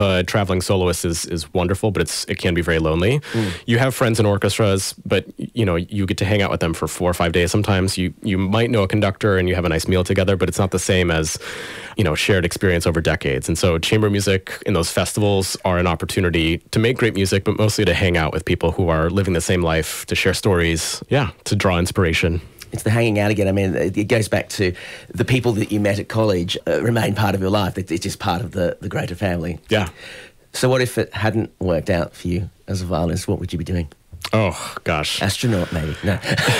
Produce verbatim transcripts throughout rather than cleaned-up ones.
A traveling soloist is is wonderful, but it's it can be very lonely. Mm. You have friends in orchestras, but you know you get to hang out with them for four or five days. Sometimes you you might know a conductor and you have a nice meal together, but it's not the same as you know shared experience over decades. And so chamber music in those festivals are an opportunity to make great music, but mostly to hang out with people who are living the same life, to share stories, yeah, to draw inspiration. It's the hanging out again. I mean, it goes back to the people that you met at college uh, remain part of your life. It's just part of the, the greater family. Yeah. So what if it hadn't worked out for you as a violinist? What would you be doing? Oh, gosh. Astronaut, maybe. No.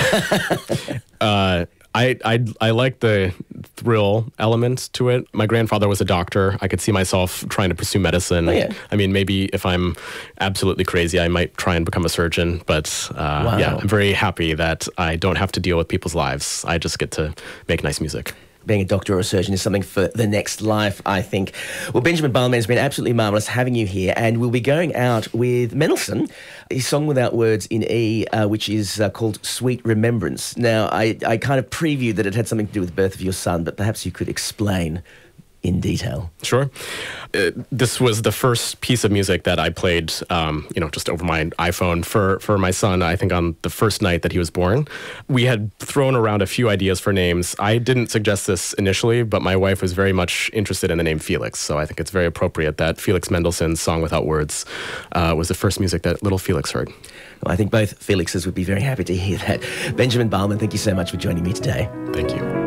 uh, I, I, I like the thrill element to it. My grandfather was a doctor. I could see myself trying to pursue medicine. Oh, yeah. I mean, maybe if I'm absolutely crazy, I might try and become a surgeon. But uh, wow. yeah, I'm very happy that I don't have to deal with people's lives. I just get to make nice music. Being a doctor or a surgeon is something for the next life, I think. Well, Benjamin Balmain, has been absolutely marvellous having you here, and we'll be going out with Mendelssohn, his song without words in E, uh, which is uh, called Sweet Remembrance. Now, I, I kind of previewed that it had something to do with the birth of your son, but perhaps you could explain in detail. Sure. Uh, this was the first piece of music that I played, um, you know, just over my iPhone for, for my son, I think on the first night that he was born. We had thrown around a few ideas for names. I didn't suggest this initially, but my wife was very much interested in the name Felix, so I think it's very appropriate that Felix Mendelssohn's Song Without Words uh, was the first music that little Felix heard. Well, I think both Felixes would be very happy to hear that. Benjamin Balmain, thank you so much for joining me today. Thank you.